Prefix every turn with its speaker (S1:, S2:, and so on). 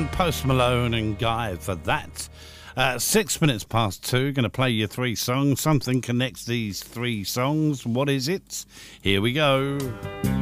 S1: Brown, Post Malone and Guy for that. 6 minutes past 2, going to play you 3 songs. Something connects these 3 songs. What is it? Here we go.